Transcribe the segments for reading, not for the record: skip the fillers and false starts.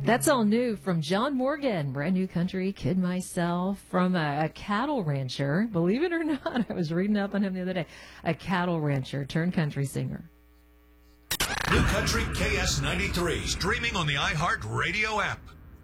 That's all new from John Morgan, brand new country kid myself, from a cattle rancher. Believe it or not, I was reading up on him the other day. A cattle rancher turned country singer. New Country KS93, streaming on the iHeart Radio app.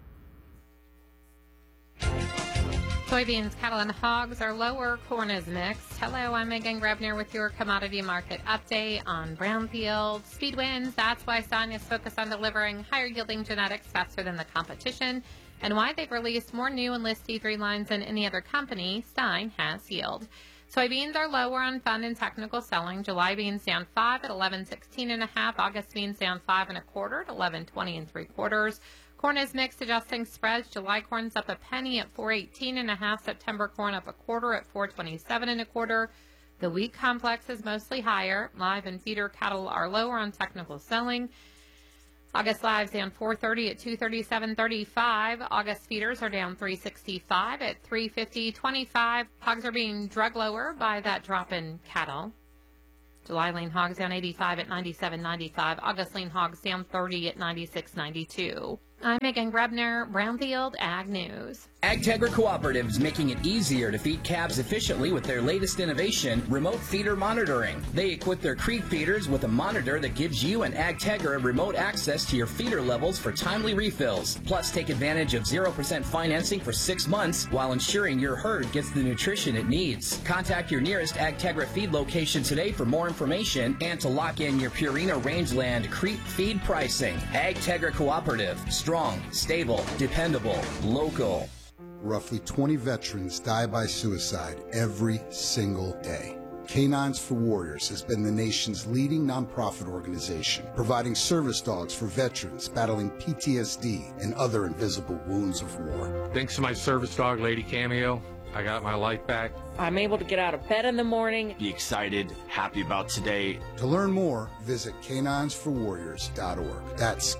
Soybeans, cattle, and hogs are lower. Corn is mixed. Hello, I'm Megan Grebner with your commodity market update on Brownfield. Speed wins. That's why Stein is focused on delivering higher yielding genetics faster than the competition, and why they've released more new Enlist T3 lines than any other company. Stein has yield. Soybeans are lower on fund and technical selling. July beans down 5 at 11.16 1/2. August beans down 5 1/4 at 11.20 3/4. Corn is mixed, adjusting spreads. July corn's up a penny at 4.18 1/2. September corn up a quarter at 4.27 1/4. The wheat complex is mostly higher. Live and feeder cattle are lower on technical selling. August lives down 4.30 at 237.35. August feeders are down 3.65 at 3.50.25. Hogs are being drug lower by that drop in cattle. July lean hogs down 85 at 97.95. August lean hogs down 30 at 96.92. I'm Megan Grebner, Brownfield Ag News. AgTegra Cooperatives making it easier to feed calves efficiently with their latest innovation, remote feeder monitoring. They equip their creek feeders with a monitor that gives you and AgTegra remote access to your feeder levels for timely refills. Plus, take advantage of 0% financing for 6 months while ensuring your herd gets the nutrition it needs. Contact your nearest AgTegra feed location today for more information and to lock in your Purina Rangeland creek feed pricing. AgTegra Cooperative. Strong, stable, dependable, local. Roughly 20 veterans die by suicide every single day. Canines for Warriors has been the nation's leading nonprofit organization, providing service dogs for veterans battling PTSD and other invisible wounds of war. Thanks to my service dog, Lady Cameo, I got my life back. I'm able to get out of bed in the morning. Be excited, happy about today. To learn more, visit caninesforwarriors.org. That's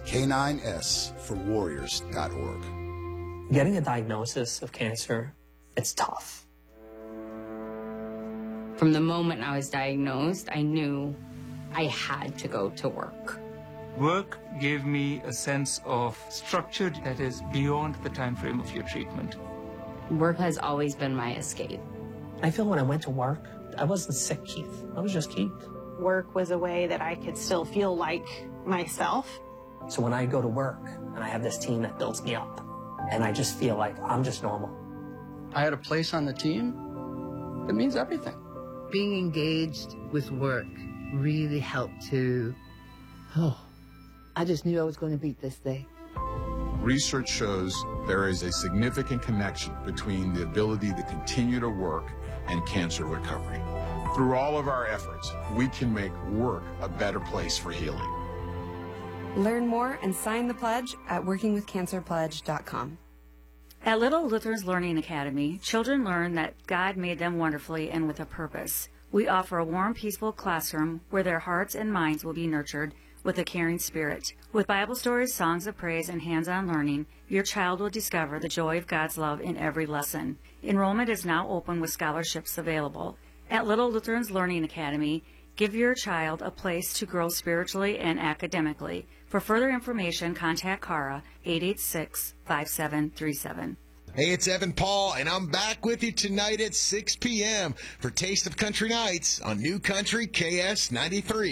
caninesforwarriors.org. Getting a diagnosis of cancer, it's tough. From the moment I was diagnosed, I knew I had to go to work. Work gave me a sense of structure that is beyond the time frame of your treatment. Work has always been my escape. I feel when I went to work, I wasn't sick, Keith. I was just Keith. Work was a way that I could still feel like myself. So when I go to work and I have this team that builds me up, and I just feel like I'm just normal. I had a place on the team. It means everything. Being engaged with work really helped to, I just knew I was going to beat this day. Research shows there is a significant connection between the ability to continue to work and cancer recovery. Through all of our efforts, we can make work a better place for healing. Learn more and sign the pledge at workingwithcancerpledge.com. At Little Luther's Learning Academy, children learn that God made them wonderfully and with a purpose. We offer a warm, peaceful classroom where their hearts and minds will be nurtured with a caring spirit. With Bible stories, songs of praise, and hands-on learning, your child will discover the joy of God's love in every lesson. Enrollment is now open with scholarships available. At Little Luther's Learning Academy, give your child a place to grow spiritually and academically. For further information, contact Cara, 886-5737. Hey, it's Evan Paul, and I'm back with you tonight at 6 p.m. for Taste of Country Nights on New Country KS93.